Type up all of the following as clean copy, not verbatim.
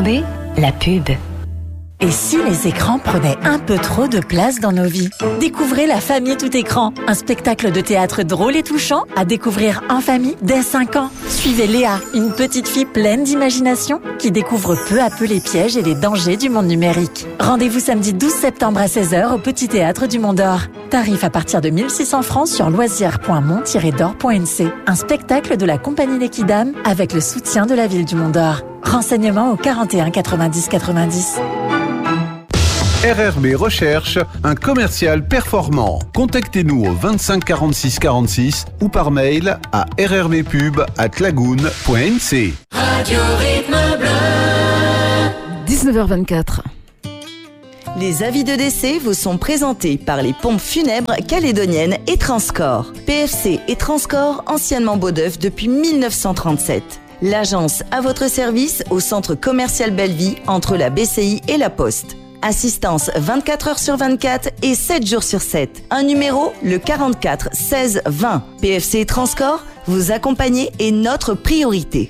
entendez ? La pub. Et si les écrans prenaient un peu trop de place dans nos vies ? Découvrez La Famille Tout Écran, un spectacle de théâtre drôle et touchant à découvrir en famille dès 5 ans. Suivez Léa, une petite fille pleine d'imagination qui découvre peu à peu les pièges et les dangers du monde numérique. Rendez-vous samedi 12 septembre à 16h au Petit Théâtre du Mont d'Or. Tarif à partir de 1600 francs sur loisirs.mont-d'or.nc. Un spectacle de la compagnie L'Équidame avec le soutien de la ville du Mont d'Or. Renseignements au 41 90 90. RRB recherche un commercial performant. Contactez-nous au 25 46 46 ou par mail à rrbpub@lagoon.nc. Radio Rythme Bleu. 19h24. Les avis de décès vous sont présentés par les pompes funèbres calédoniennes et Transcorps. PFC et Transcorps, anciennement Beaudeuf depuis 1937. L'agence à votre service au centre commercial Belleville entre la BCI et la Poste. Assistance 24 heures sur 24 et 7 jours sur 7. Un numéro, le 44 16 20. PFC et Transcorps, vous accompagner est notre priorité.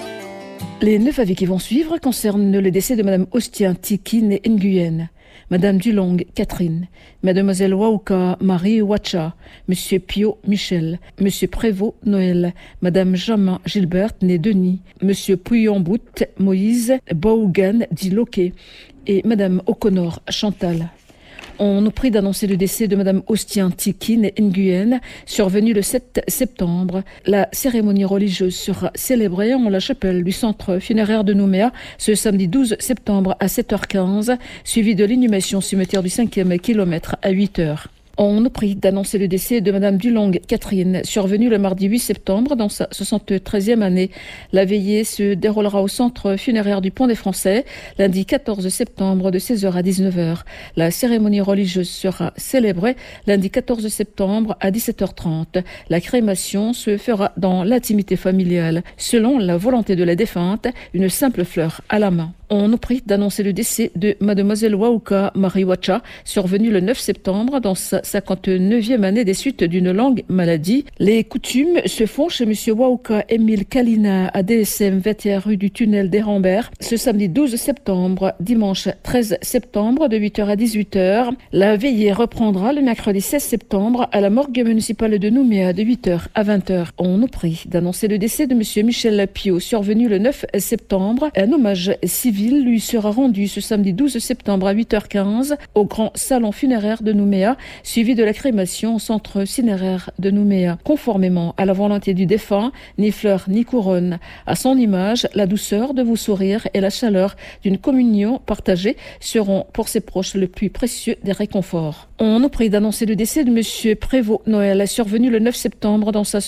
Les 9 avis qui vont suivre concernent le décès de Madame Ostien Tiki née Nguyen, Madame Dulong Catherine, Mademoiselle Wauka Marie Wacha, Monsieur Pio Michel, Monsieur Prévost Noël, Madame Jamin Gilberte née Denis, Monsieur Pouillon-Bout Moïse Bougan dit Loquet et Madame O'Connor Chantal. On nous prie d'annoncer le décès de Madame Ostien Tiki née Nguyen, survenue le 7 septembre. La cérémonie religieuse sera célébrée en la chapelle du centre funéraire de Nouméa ce samedi 12 septembre à 7h15, suivi de l'inhumation cimetière du 5e kilomètre à 8h. On nous prie d'annoncer le décès de Madame Dulong Catherine, survenue le mardi 8 septembre dans sa 73e année. La veillée se déroulera au centre funéraire du Pont des Français, lundi 14 septembre de 16h à 19h. La cérémonie religieuse sera célébrée lundi 14 septembre à 17h30. La crémation se fera dans l'intimité familiale, selon la volonté de la défunte, une simple fleur à la main. On nous prie d'annoncer le décès de Mademoiselle Wauka Marie Wacha, survenue le 9 septembre dans sa 59e année des suites d'une longue maladie. Les coutumes se font chez Monsieur Wauka Émile Kalina à DSM 21 rue du Tunnel des Rambert ce samedi 12 septembre, dimanche 13 septembre de 8h à 18h. La veillée reprendra le mercredi 16 septembre à la morgue municipale de Nouméa de 8h à 20h. On nous prie d'annoncer le décès de Monsieur Michel Pio, survenu le 9 septembre. Un hommage civil lui sera rendu ce samedi 12 septembre à 8h15 au grand salon funéraire de Nouméa, suivi de la crémation au centre cinéraire de Nouméa. Conformément à la volonté du défunt, ni fleurs ni couronne. À son image, la douceur de vos sourires et la chaleur d'une communion partagée seront pour ses proches le plus précieux des réconforts. On nous prie d'annoncer le décès de Monsieur Prévost Noël, survenu le 9 septembre dans sa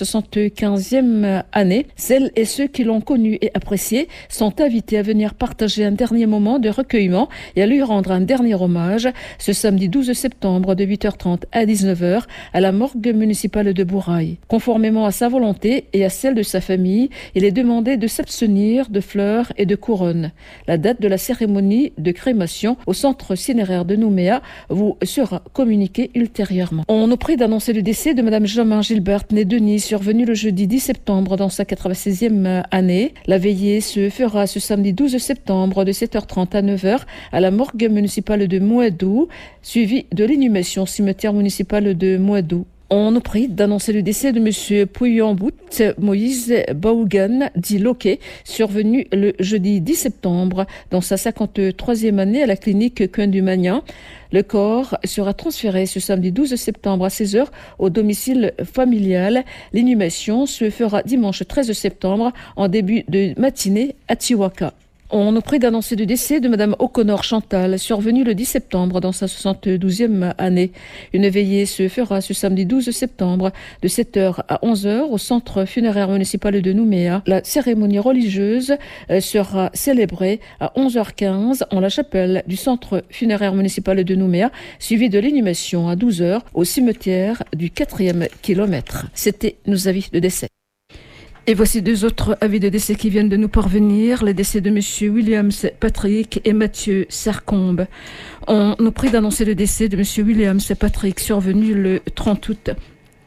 75e année. Celles et ceux qui l'ont connu et apprécié sont invités à venir partager un dernier moment de recueillement et à lui rendre un dernier hommage ce samedi 12 septembre de 8h30 à 19h à la morgue municipale de Bourail. Conformément à sa volonté et à celle de sa famille, il est demandé de s'abstenir de fleurs et de couronnes. La date de la cérémonie de crémation au centre cinéraire de Nouméa vous sera communiquée ultérieurement. On nous prie d'annoncer le décès de Madame Jamin Gilberte née Denis, survenue le jeudi 10 septembre dans sa 96e année. La veillée se fera ce samedi 12 septembre de 7h30 à 9h à la morgue municipale de Mouadou, suivi de l'inhumation cimetière municipal de Mouadou. On nous prie d'annoncer le décès de Monsieur Pouillon-Bout Moïse Bougan dit Loquet, survenu le jeudi 10 septembre dans sa 53e année à la clinique Coin du Magnan. Le corps sera transféré ce samedi 12 septembre à 16h au domicile familial. L'inhumation se fera dimanche 13 septembre en début de matinée à Tiwaka. On nous prie d'annoncer le décès de Madame O'Connor Chantal, survenue le 10 septembre dans sa 72e année. Une veillée se fera ce samedi 12 septembre de 7h à 11h au centre funéraire municipal de Nouméa. La cérémonie religieuse sera célébrée à 11h15 en la chapelle du centre funéraire municipal de Nouméa, suivie de l'inhumation à 12h au cimetière du 4e kilomètre. C'était nos avis de décès. Et voici deux autres avis de décès qui viennent de nous parvenir. Les décès de Monsieur Williams Patrick et Mathieu Sercombe. On nous prie d'annoncer le décès de Monsieur Williams Patrick, survenu le 30 août.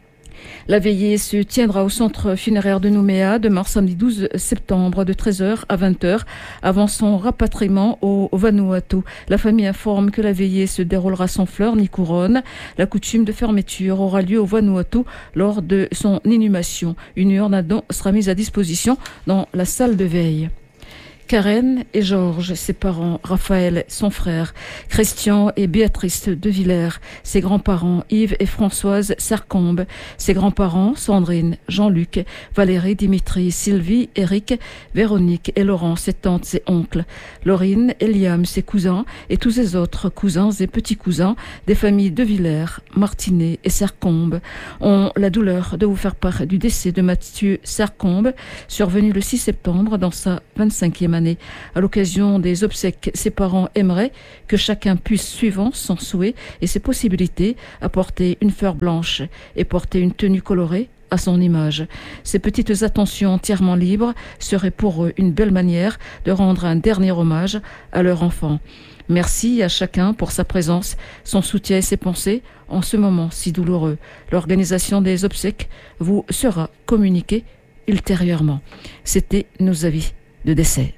La veillée se tiendra au centre funéraire de Nouméa demain samedi 12 septembre de 13h à 20h avant son rapatriement au Vanuatu. La famille informe que la veillée se déroulera sans fleurs ni couronne. La coutume de fermeture aura lieu au Vanuatu lors de son inhumation. Une urne à dons sera mise à disposition dans la salle de veille. Karen et Georges, ses parents, Raphaël, son frère, Christian et Béatrice de Villers, ses grands-parents, Yves et Françoise Sercombe, ses grands-parents, Sandrine, Jean-Luc, Valérie, Dimitri, Sylvie, Eric, Véronique et Laurent, ses tantes, ses oncles, Laurine, Eliam, ses cousins et tous ses autres cousins et petits-cousins des familles de Villers, Martinet et Sercombe ont la douleur de vous faire part du décès de Mathieu Sercombe, survenu le 6 septembre dans sa 25e année. À l'occasion des obsèques, ses parents aimeraient que chacun puisse, suivant son souhait et ses possibilités, apporter une fleur blanche et porter une tenue colorée à son image. Ces petites attentions entièrement libres seraient pour eux une belle manière de rendre un dernier hommage à leur enfant. Merci à chacun pour sa présence, son soutien et ses pensées en ce moment si douloureux. L'organisation des obsèques vous sera communiquée ultérieurement. C'était nos avis de décès.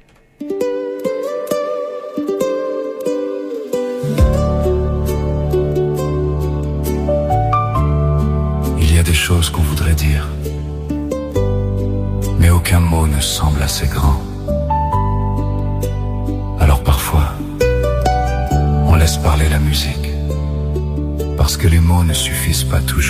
Il y a des choses qu'on voudrait dire, mais aucun mot ne semble assez grand. Alors parfois, on laisse parler la musique, parce que les mots ne suffisent pas toujours.